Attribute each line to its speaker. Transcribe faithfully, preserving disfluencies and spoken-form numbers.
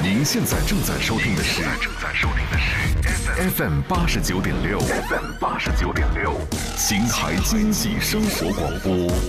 Speaker 1: 您现在正在收听的是正在收听的是 F M 八十九点六 F M 八十九点六，邢台经济生活广播。